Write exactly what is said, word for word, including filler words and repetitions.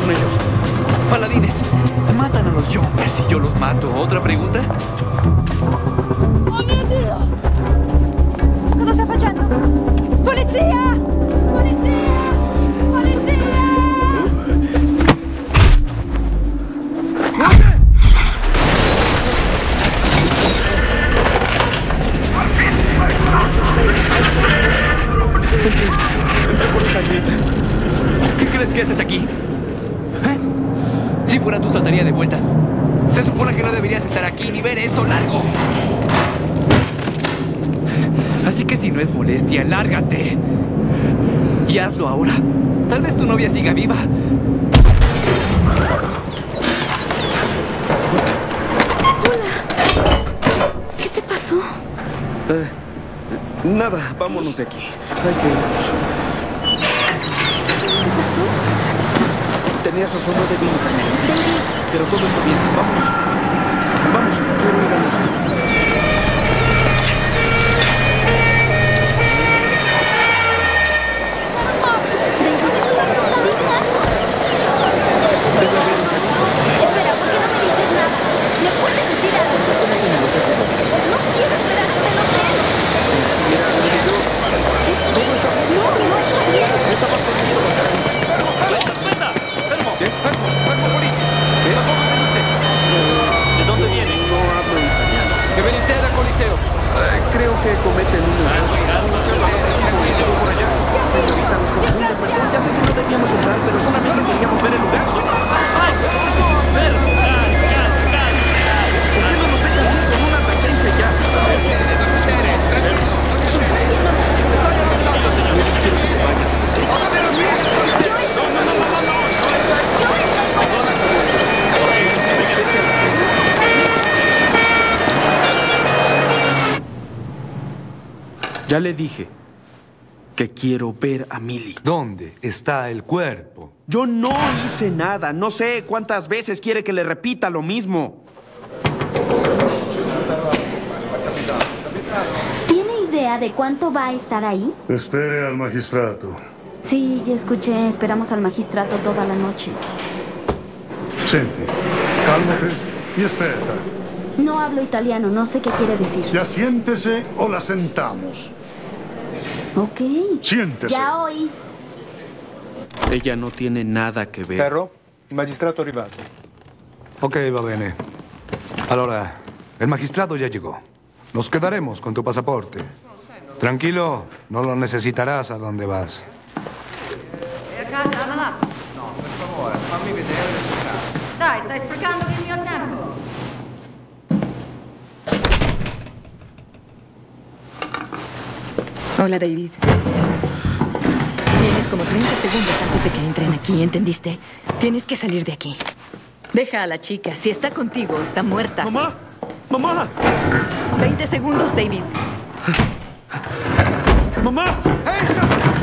son ellos. Paladines, matan a los Jumpers y yo los mato. ¿Otra pregunta? Oh mio Dio! Cosa sta facendo? Polizia! Polizia! Polizia! Entré por esa grieta. ¿Qué crees que haces aquí? ¿Eh? Si fuera tú, saltaría de vuelta. Se supone que no deberías estar aquí ni ver esto largo. Así que si no es molestia, lárgate. Y hazlo ahora. Tal vez tu novia siga viva. Hola. ¿Qué te pasó? Eh, nada, vámonos de aquí. Hay que irnos. ¿Qué pasó? Tenías razón, no debí también. David. Pero todo está bien. Vámonos. Vamos, quiero ir al museo. Debe haber un taxi. Espera, ¿por qué no me dices nada? ¿Me puedes decir algo? Estamos en el hotel. No quiero esperar hasta el hotel. Mira, mira, yo... Todo está bien. No, no está bien. Estaba prohibido pasar aquí. ¡Espera! ¡Fermo! ¿Qué? ¡Fermo! ¡Fermo, Polizzi! ¿Qué? ¡La forma venite! ¿De dónde viene? No hablo italiano. ¡Que venite da Coliseo! Eh, creo que cometen un error. Por allá. Señorita, nos confunde. Perdón, ya sé que no debíamos entrar, pero solamente queríamos ver el lugar. ¿Por qué no nos dejan ir con una advertencia ya? Quiero que te vayas al hotel. Ya le dije que quiero ver a Millie. ¿Dónde está el cuerpo? Yo no hice nada. No sé cuántas veces quiere que le repita lo mismo. ¿Tiene idea de cuánto va a estar ahí? Espere al magistrato. Sí, ya escuché. Esperamos al magistrato toda la noche. Senti, cálmate y espera. No hablo italiano, no sé qué quiere decir. Ya siéntese o la sentamos. Ok. Siéntese. Ya oí. Ella no tiene nada que ver. Perro, il magistrato è arrivato. Ok, va bene. Allora, el magistrado ya llegó. Nos quedaremos con tu pasaporte. Tranquilo, no lo necesitarás a dónde vas. Per casa, anda là. No, per favore, fammi vedere le tue carte. Dai, stai sprecando il mio tempo. Hola, David. Tienes como treinta segundos antes de que entren aquí, ¿entendiste? Tienes que salir de aquí. Deja a la chica. Si está contigo, está muerta. ¡Mamá! ¡Mamá! veinte segundos, David. ¡Mamá! ¡Hey!